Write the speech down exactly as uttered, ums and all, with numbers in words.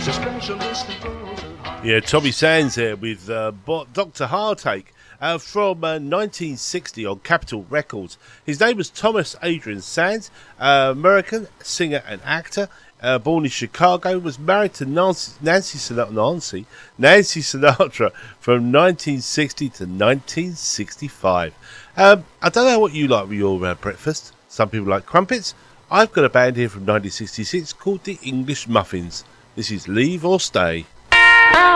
Yeah, Tommy Sands there with uh, Doctor Heartache uh, from uh, nineteen sixty on Capitol Records. His name was Thomas Adrian Sands, uh, American singer and actor, uh, born in Chicago, was married to Nancy, Nancy, Sinatra, Nancy, Nancy Sinatra from nineteen sixty to nineteen sixty-five. Um, I don't know what you like with your uh, breakfast. Some people like crumpets. I've got a band here from nineteen sixty-six called the English Muffins. This is Leave or Stay.